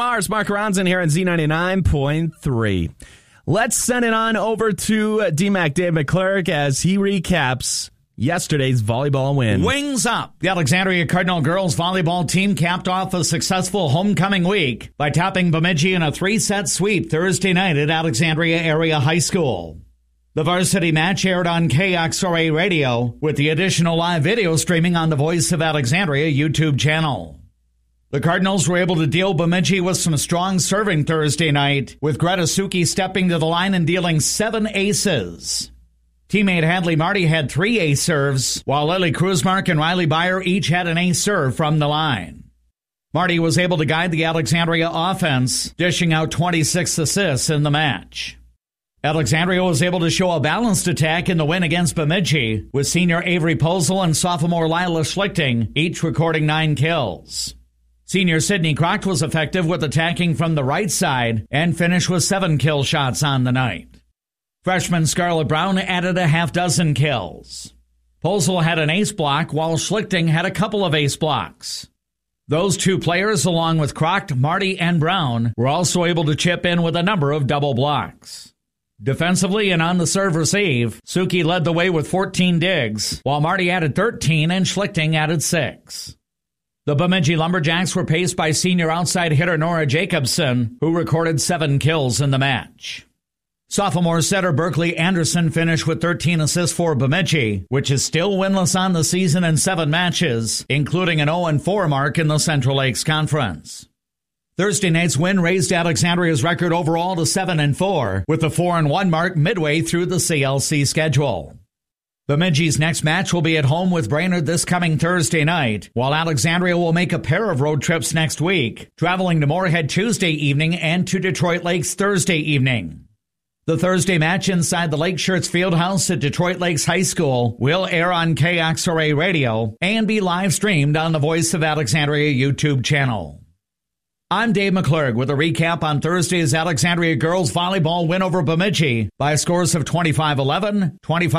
Mars, Mark Ronson here on Z99.3. Let's send it on over to DMAC Dave McClurg as he recaps yesterday's volleyball win. Wings up! The Alexandria Cardinal girls volleyball team capped off a successful homecoming week by topping Bemidji in a 3-set sweep Thursday night at Alexandria Area High School. The varsity match aired on KXRA Radio with the additional live video streaming on the Voice of Alexandria YouTube channel. The Cardinals were able to deal Bemidji with some strong serving Thursday night, with Greta Suki stepping to the line and dealing 7 aces. Teammate Hadley Marty had 3 ace serves, while Lily Kruzmark and Riley Beyer each had an ace serve from the line. Marty was able to guide the Alexandria offense, dishing out 26 assists in the match. Alexandria was able to show a balanced attack in the win against Bemidji, with senior Avery Posel and sophomore Lila Schlichting each recording 9 kills. Senior Sydney Croct was effective with attacking from the right side and finished with 7 kill shots on the night. Freshman Scarlett Brown added a half-dozen kills. Posel had an ace block, while Schlichting had a couple of ace blocks. Those 2 players, along with Croct, Marty, and Brown, were also able to chip in with a number of double blocks. Defensively and on the serve receive, Suki led the way with 14 digs, while Marty added 13 and Schlichting added 6. The Bemidji Lumberjacks were paced by senior outside hitter Nora Jacobson, who recorded 7 kills in the match. Sophomore setter Berkeley Anderson finished with 13 assists for Bemidji, which is still winless on the season in 7 matches, including an 0-4 mark in the Central Lakes Conference. Thursday night's win raised Alexandria's record overall to 7-4, with the 4-1 mark midway through the CLC schedule. Bemidji's next match will be at home with Brainerd this coming Thursday night, while Alexandria will make a pair of road trips next week, traveling to Moorhead Tuesday evening and to Detroit Lakes Thursday evening. The Thursday match inside the Lake Shirts Fieldhouse at Detroit Lakes High School will air on KXRA Radio and be live streamed on the Voice of Alexandria YouTube channel. I'm Dave McClurg with a recap on Thursday's Alexandria girls volleyball win over Bemidji by scores of 25-11,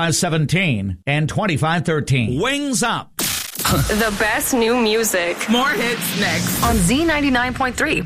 25-17, and 25-13. Wings up! The best new music. More hits next on Z99.3.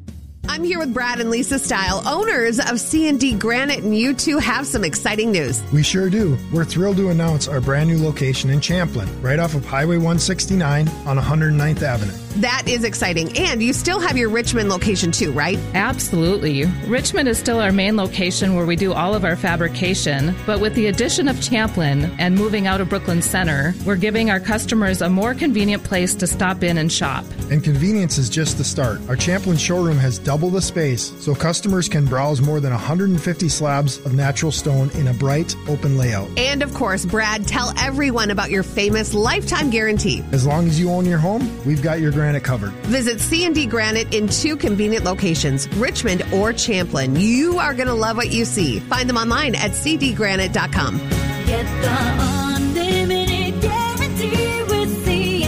I'm here with Brad and Lisa Style, owners of C&D Granite, and you two have some exciting news. We sure do. We're thrilled to announce our brand new location in Champlin, right off of Highway 169 on 109th Avenue. That is exciting. And you still have your Richmond location too, right? Absolutely. Richmond is still our main location where we do all of our fabrication, but with the addition of Champlin and moving out of Brooklyn Center, we're giving our customers a more convenient place to stop in and shop. And convenience is just the start. Our Champlin showroom has double the space, so customers can browse more than 150 slabs of natural stone in a bright, open layout. And of course, Brad, tell everyone about your famous lifetime guarantee. As long as you own your home, we've got your granite covered. Visit C&D Granite in 2 convenient locations, Richmond or Champlin. You are going to love what you see. Find them online at cdgranite.com. Get the unlimited guarantee with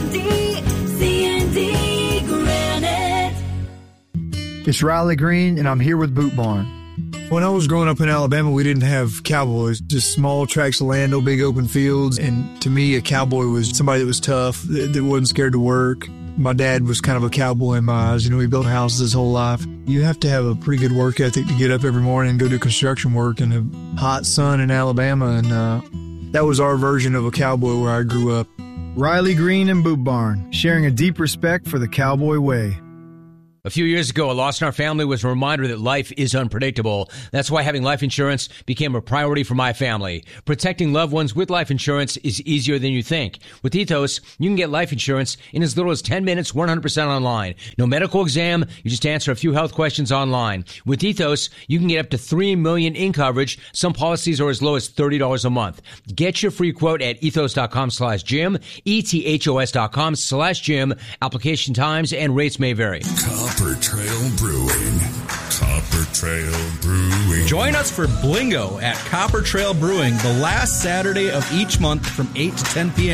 C&D Granite. It's Riley Green, and I'm here with Boot Barn. When I was growing up in Alabama, we didn't have cowboys, just small tracts of land, no big open fields. And to me, a cowboy was somebody that was tough, that wasn't scared to work. My dad was kind of a cowboy in my eyes. You know, he built houses his whole life. You have to have a pretty good work ethic to get up every morning and go do construction work in the hot sun in Alabama. And that was our version of a cowboy where I grew up. Riley Green and Boot Barn, sharing a deep respect for the cowboy way. A few years ago, a loss in our family was a reminder that life is unpredictable. That's why having life insurance became a priority for my family. Protecting loved ones with life insurance is easier than you think. With Ethos, you can get life insurance in as little as 10 minutes, 100% online. No medical exam, you just answer a few health questions online. With Ethos, you can get up to $3 million in coverage. Some policies are as low as $30 a month. Get your free quote at ethos.com/Jim, ethos.com/Jim. Application times and rates may vary. Copper Trail Brewing. Copper Trail Brewing. Join us for Blingo at Copper Trail Brewing the last Saturday of each month from 8 to 10 p.m.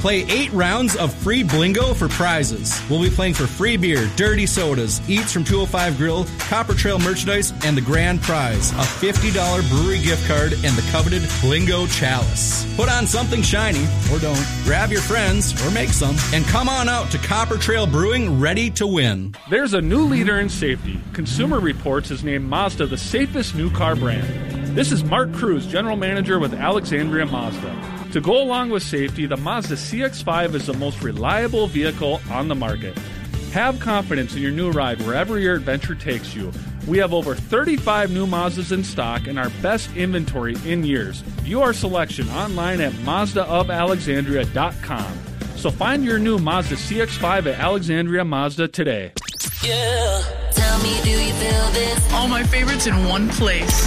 Play 8 rounds of free Blingo for prizes. We'll be playing for free beer, dirty sodas, eats from 205 Grill, Copper Trail merchandise, and the grand prize, a $50 brewery gift card and the coveted Blingo chalice. Put on something shiny, or don't. Grab your friends, or make some, and come on out to Copper Trail Brewing, ready to win. There's a new leader in safety. Consumer Reports has named Mazda the safest new car brand. This is Mark Cruz, General Manager with Alexandria Mazda. To go along with safety, the Mazda CX-5 is the most reliable vehicle on the market. Have confidence in your new ride wherever your adventure takes you. We have over 35 new Mazdas in stock and our best inventory in years. View our selection online at MazdaofAlexandria.com. So find your new Mazda CX-5 at Alexandria Mazda today. Yeah. Tell me, do you feel this? All my favorites in one place.